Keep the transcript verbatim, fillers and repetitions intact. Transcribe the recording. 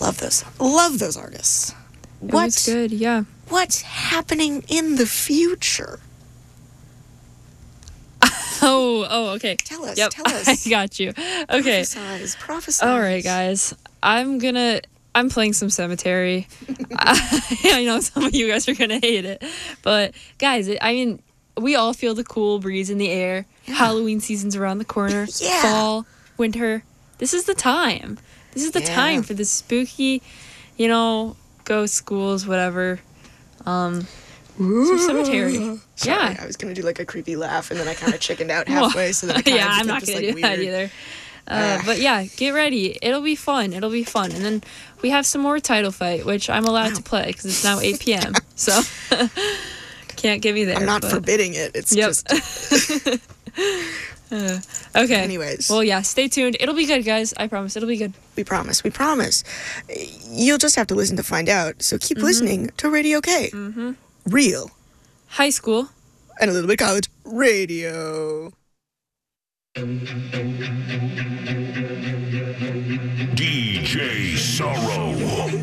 Love those. Love those artists. It What? was good, yeah. What's happening in the future? Oh, oh, okay. Tell us, Yep, tell us. I got you. Okay. Prophesize, prophesize. All right, guys. I'm gonna. I'm playing some Cemetery. I, I know some of you guys are gonna hate it, but guys, it, I mean, we all feel the cool breeze in the air. Yeah. Halloween season's around the corner. Yeah. Fall, winter. This is the time. This is the Yeah. time for the spooky, you know, ghost schools, whatever. Um, some Cemetery. Sorry, Yeah. I was going to do like a creepy laugh and then I kind of chickened out halfway. So then I kind yeah, of I'm not just, gonna like, do that weird. either. Uh, Uh. but yeah, get ready. It'll be fun. It'll be fun. And then we have some more Title Fight, which I'm allowed Wow. to play because it's now eight p.m. So can't give you there. I'm not but- forbidding it. It's Yep. just... Uh, okay. Anyways. Well, yeah, stay tuned. It'll be good, guys. I promise. It'll be good. We promise. We promise. You'll just have to listen to find out. So keep Mm-hmm. listening to Radio K. Mm-hmm. Real. High school. And a little bit college radio. D J Sorrow.